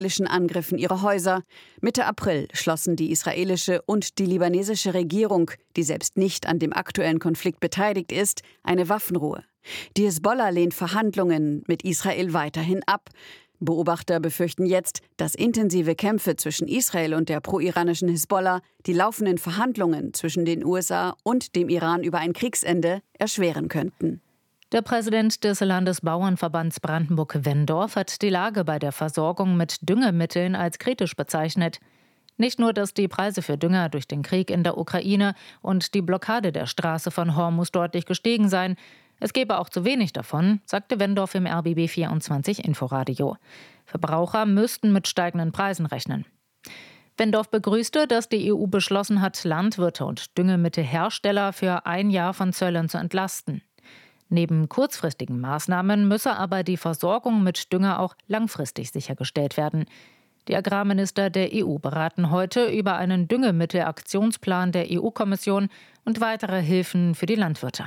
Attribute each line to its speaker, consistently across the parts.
Speaker 1: israelischen Angriffen ihre Häuser. Mitte April schlossen die israelische und die libanesische Regierung, die selbst nicht an dem aktuellen Konflikt beteiligt ist, eine Waffenruhe. Die Hisbollah lehnt Verhandlungen mit Israel weiterhin ab. Beobachter befürchten jetzt, dass intensive Kämpfe zwischen Israel und der pro-iranischen Hisbollah die laufenden Verhandlungen zwischen den USA und dem Iran über ein Kriegsende erschweren könnten.
Speaker 2: Der Präsident des Landesbauernverbands Brandenburg-Wendorf hat die Lage bei der Versorgung mit Düngemitteln als kritisch bezeichnet. Nicht nur, dass die Preise für Dünger durch den Krieg in der Ukraine und die Blockade der Straße von Hormuz deutlich gestiegen seien, es gebe auch zu wenig davon, sagte Wendorf im RBB 24 Inforadio. Verbraucher müssten mit steigenden Preisen rechnen. Wendorf begrüßte, dass die EU beschlossen hat, Landwirte und Düngemittelhersteller für ein Jahr von Zöllen zu entlasten. Neben kurzfristigen Maßnahmen müsse aber die Versorgung mit Dünger auch langfristig sichergestellt werden. Die Agrarminister der EU beraten heute über einen Düngemittelaktionsplan der EU-Kommission und weitere Hilfen für die Landwirte.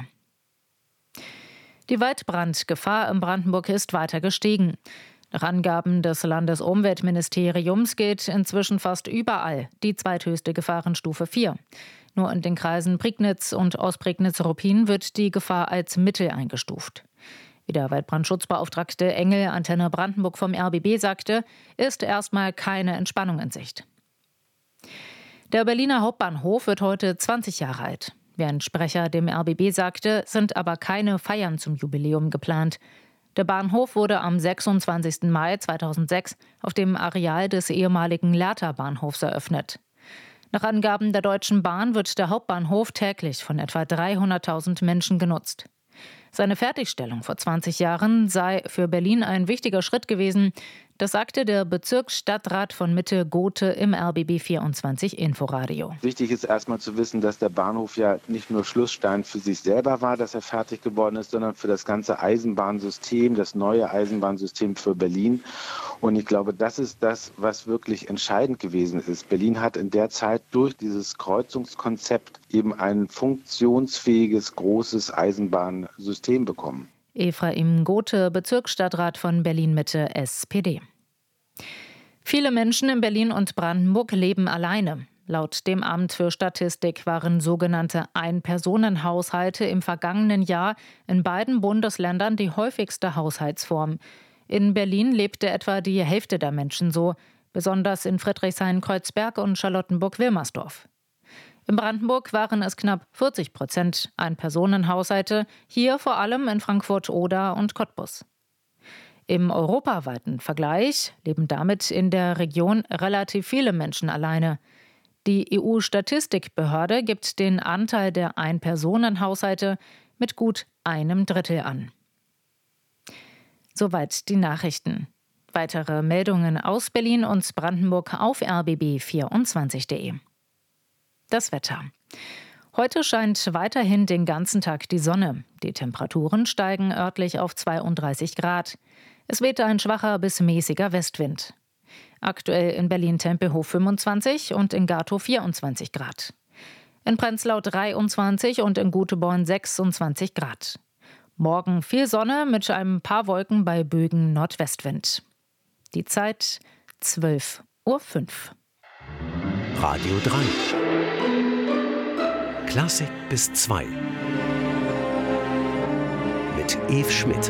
Speaker 2: Die Waldbrandgefahr in Brandenburg ist weiter gestiegen. Nach Angaben des Landesumweltministeriums gilt inzwischen fast überall die zweithöchste Gefahrenstufe 4. Nur in den Kreisen Prignitz und Ostprignitz-Ruppin wird die Gefahr als mittel eingestuft. Wie der Waldbrandschutzbeauftragte Engel Antenne Brandenburg vom RBB sagte, ist erstmal keine Entspannung in Sicht. Der Berliner Hauptbahnhof wird heute 20 Jahre alt. Wie ein Sprecher dem RBB sagte, sind aber keine Feiern zum Jubiläum geplant. Der Bahnhof wurde am 26. Mai 2006 auf dem Areal des ehemaligen Lehrter-Bahnhofs eröffnet. Nach Angaben der Deutschen Bahn wird der Hauptbahnhof täglich von etwa 300.000 Menschen genutzt. Seine Fertigstellung vor 20 Jahren sei für Berlin ein wichtiger Schritt gewesen. Das sagte der Bezirksstadtrat von Mitte Gothe im RBB 24 Inforadio.
Speaker 3: Wichtig ist erstmal zu wissen, dass der Bahnhof ja nicht nur Schlussstein für sich selber war, dass er fertig geworden ist, sondern für das ganze Eisenbahnsystem, das neue Eisenbahnsystem für Berlin. Und ich glaube, das ist das, was wirklich entscheidend gewesen ist. Berlin hat in der Zeit durch dieses Kreuzungskonzept eben ein funktionsfähiges, großes Eisenbahnsystem bekommen.
Speaker 2: Ephraim Gothe, Bezirksstadtrat von Berlin-Mitte, SPD. Viele Menschen in Berlin und Brandenburg leben alleine. Laut dem Amt für Statistik waren sogenannte Ein-Personen-Haushalte im vergangenen Jahr in beiden Bundesländern die häufigste Haushaltsform. In Berlin lebte etwa die Hälfte der Menschen so, besonders in Friedrichshain-Kreuzberg und Charlottenburg-Wilmersdorf. In Brandenburg waren es knapp 40% Ein-Personen-Haushalte, hier vor allem in Frankfurt-Oder und Cottbus. Im europaweiten Vergleich leben damit in der Region relativ viele Menschen alleine. Die EU-Statistikbehörde gibt den Anteil der Ein-Personen-Haushalte mit gut 1/3 an. Soweit die Nachrichten. Weitere Meldungen aus Berlin und Brandenburg auf rbb24.de. Das Wetter. Heute scheint weiterhin den ganzen Tag die Sonne. Die Temperaturen steigen örtlich auf 32 Grad. Es weht ein schwacher bis mäßiger Westwind. Aktuell in Berlin-Tempelhof 25 und in Gatow 24 Grad. In Prenzlau 23 und in Göteborg 26 Grad. Morgen viel Sonne mit ein paar Wolken bei Bögen Nordwestwind. Die Zeit 12:05 Uhr.
Speaker 4: Radio 3. Klassik bis 2. Mit Eve Schmidt.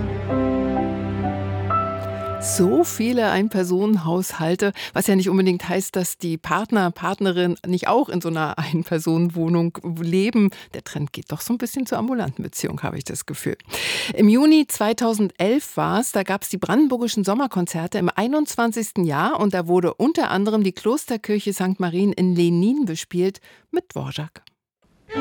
Speaker 5: So viele Ein-Personen-Haushalte, was ja nicht unbedingt heißt, dass die Partnerin nicht auch in so einer Ein-Personen-Wohnung leben. Der Trend geht doch so ein bisschen zur ambulanten Beziehung, habe ich das Gefühl. Im Juni 2011 war es, da gab es die Brandenburgischen Sommerkonzerte im 21. Jahr und da wurde unter anderem die Klosterkirche St. Marien in Lenin bespielt mit Dvorak.